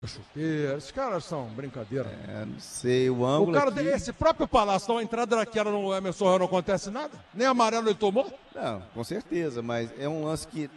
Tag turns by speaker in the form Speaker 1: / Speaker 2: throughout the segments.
Speaker 1: Chuteiro, esses caras são brincadeira.
Speaker 2: Não sei, o ângulo
Speaker 1: O cara,
Speaker 2: aqui...
Speaker 1: esse próprio Palácio, a entrada daquela no Emerson Royal não acontece nada? Nem amarelo ele tomou?
Speaker 2: Não, com certeza, mas é um lance que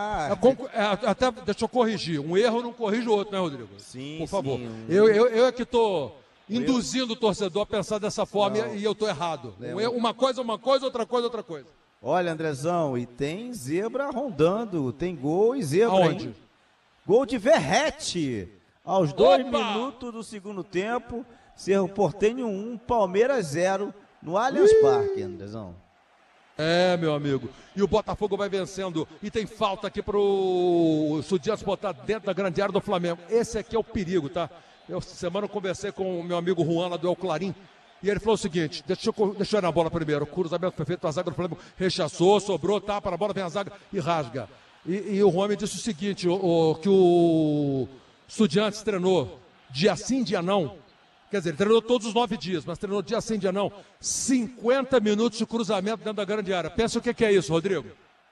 Speaker 1: Até, deixa eu corrigir, um erro não corrige o outro, né, Rodrigo?
Speaker 2: Sim,
Speaker 1: por favor.
Speaker 2: sim.
Speaker 1: Eu é que estou induzindo o torcedor a pensar dessa forma e eu estou errado. Uma coisa, outra coisa.
Speaker 2: Olha, Andrezão, e tem zebra rondando, tem gol e zebra,
Speaker 1: Aonde?
Speaker 2: hein? Gol de Verrete, aos 2 minutos do segundo tempo, Cerro Porteño 1, Palmeiras 0, no Allianz Parque, Andrezão.
Speaker 1: É, meu amigo. E o Botafogo vai vencendo. E tem falta aqui pro Estudiantes botar dentro da grande área do Flamengo. Esse aqui é o perigo, tá? Semana eu conversei com o meu amigo Juan lá do El Clarim. E ele falou o seguinte, deixa eu ir na bola primeiro. O cruzamento foi feito, a zaga do Flamengo rechaçou, sobrou, tapa na bola, vem a zaga e rasga. E o Juan me disse o seguinte, que o Estudiantes treinou dia sim, dia não. Quer dizer, ele treinou todos os 9 dias, mas treinou dia sim, dia não. 50 minutos de cruzamento dentro da grande área. Pensa o que é isso, Rodrigo?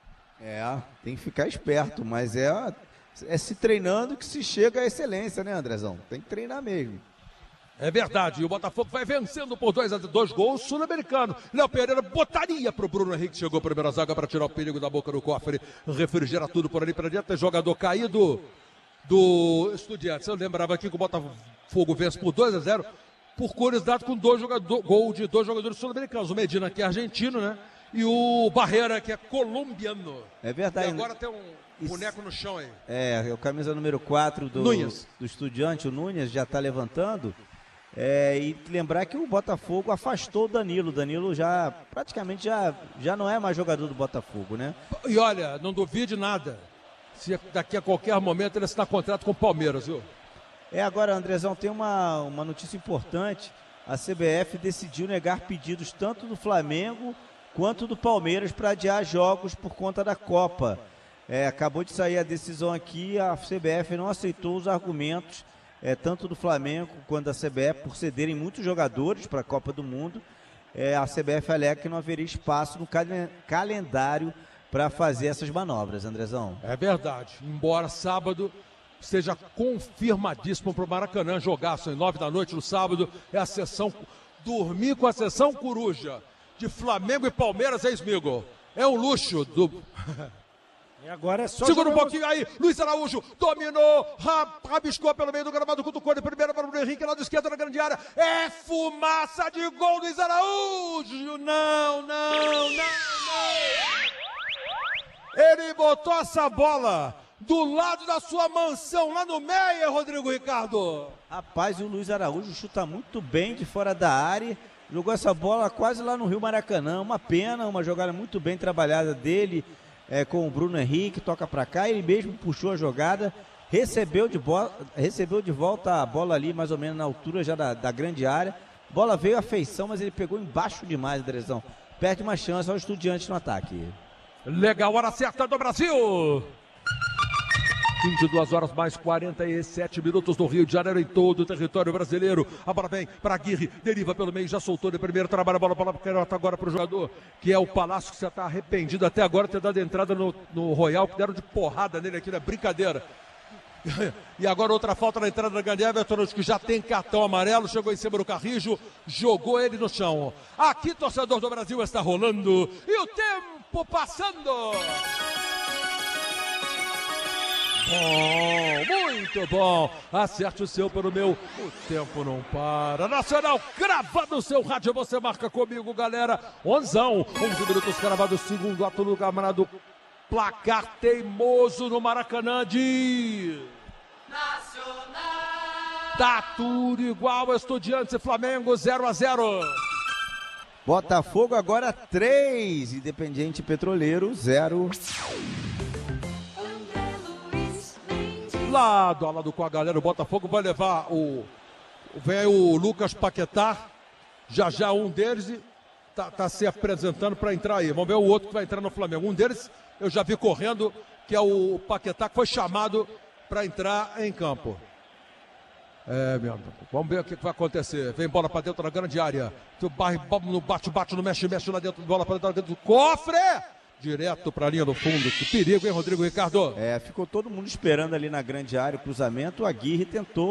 Speaker 2: Tem que ficar esperto, mas é se treinando que se chega à excelência, né, Andrezão? Tem que treinar mesmo.
Speaker 1: É verdade, e o Botafogo vai vencendo por 2 gols sul-americano. Léo Pereira botaria pro Bruno Henrique, chegou a primeira zaga para tirar o perigo da boca do cofre, refrigera tudo por ali para dentro, tem jogador caído do Estudiantes. Eu lembrava aqui que o Botafogo vence por 2-0, por curiosidade com gol de 2 jogadores sul-americanos, o Medina que é argentino, né? E o Barreira que é colombiano.
Speaker 2: É verdade.
Speaker 1: E agora tem um boneco no chão aí.
Speaker 2: É o camisa número 4 do Estudiante, o Núñez, já está levantando. E lembrar que o Botafogo afastou o Danilo. O Danilo já praticamente já não é mais jogador do Botafogo, né?
Speaker 1: E olha, não duvide nada. Se daqui a qualquer momento ele assinar contrato com o Palmeiras, viu?
Speaker 2: Agora, Andrezão, tem uma notícia importante. A CBF decidiu negar pedidos tanto do Flamengo quanto do Palmeiras para adiar jogos por conta da Copa. Acabou de sair a decisão aqui, a CBF não aceitou os argumentos tanto do Flamengo quanto da CBF por cederem muitos jogadores para a Copa do Mundo. A CBF alega que não haveria espaço no calendário para fazer essas manobras, Andrezão. É
Speaker 1: verdade, embora sábado seja confirmadíssimo para o Maracanã jogar, são 9 da noite no sábado, é a sessão, dormir com a sessão coruja de Flamengo e Palmeiras, ex-migo. É um luxo do...
Speaker 3: E agora é só...
Speaker 1: Segura um pouquinho aí, Luiz Araújo dominou, rabiscou pelo meio do gramado, cutucou de primeira para o Bruno Henrique, lado esquerdo na grande área, é fumaça de gol, Luiz Araújo, não. Ele botou essa bola do lado da sua mansão, lá no Meia, Rodrigo Ricardo.
Speaker 2: Rapaz, o Luiz Araújo chuta muito bem de fora da área, jogou essa bola quase lá no Rio Maracanã, uma pena, uma jogada muito bem trabalhada dele, com o Bruno Henrique, toca para cá, ele mesmo puxou a jogada, recebeu de volta a bola ali, mais ou menos na altura já da grande área, bola veio à feição, mas ele pegou embaixo demais, Andrezão, perde uma chance ao Estudiante no ataque.
Speaker 1: Legal, hora certa do Brasil! 22 horas mais 47 minutos do Rio de Janeiro em todo o território brasileiro. A bola vem para Aguirre, deriva pelo meio, já soltou de primeiro, trabalha a bola agora para o jogador, que é o Palácio, que você está arrependido até agora de ter dado entrada no Royal, que deram de porrada nele aqui, não é brincadeira. E agora outra falta na entrada da grande Everton, que já tem cartão amarelo, chegou em cima do Carrijo, jogou ele no chão. Aqui, torcedor do Brasil, está rolando e o tempo passando. Muito bom, acerte o seu pelo meu, o tempo não para. Nacional, crava no seu rádio, você marca comigo, galera. 11 minutos cravado, segundo ato do camarada, placar teimoso no Maracanã de... Nacional. Tá tudo igual, Estudiantes e Flamengo, 0-0.
Speaker 2: Botafogo agora 3, Independiente Petroleiro 0.
Speaker 1: Lado a lado com a galera, o Botafogo vai levar vem o Lucas Paquetá, já um deles tá se apresentando para entrar aí, vamos ver o outro que vai entrar no Flamengo, um deles eu já vi correndo, que é o Paquetá, que foi chamado para entrar em campo. Meu amigo, vamos ver o que vai acontecer, vem bola para dentro da grande área, no bate, não mexe lá dentro, bola para dentro do cofre, Direto para a linha do fundo. Que perigo, hein, Rodrigo Ricardo?
Speaker 2: Ficou todo mundo esperando ali na grande área o cruzamento. O Aguirre tentou